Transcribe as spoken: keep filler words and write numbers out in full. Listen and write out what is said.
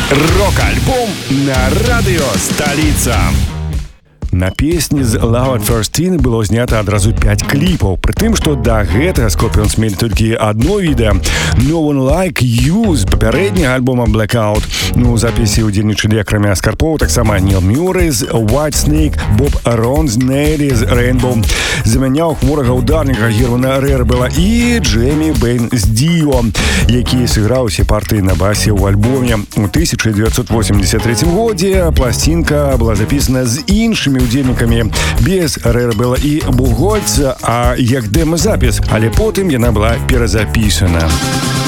Рок-альбом на радыё «Сталіца». На песні з «Love at First Sting» было знята адразу пяць кліпаў, пры тым, што да гэтага Scorpions мелі толькі адно відэа «No One Like You» з папярэдняга альбома «Blackout». Ну, у запісе ўдзельнічалі, акрамя Скарпоў, таксама Ніл Мюррэй з «Whitesnake», Боб Рон з «Nelly» з «Rainbow», замяняў хворага ўдарніка Германа Рербела і Джеймі Бэйн з «Dio», які сыграў усе партыі на басе ў альбоме. У тысяча девятьсот восемьдесят третьем годзе пласцінка была запісана з іншымі удзельнікамі без Рербела і Бугольца, а як дэма-запіс, але потым яна была перазапісана.